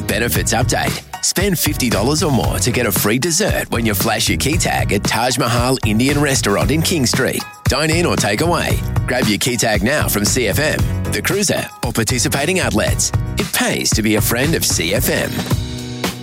Benefits update. Spend $50 or more to get a free dessert when you flash your key tag at Taj Mahal Indian Restaurant in King Street. Dine in or take away. Grab your key tag now from CFM, The Cruiser, or participating outlets. It pays to be a friend of CFM.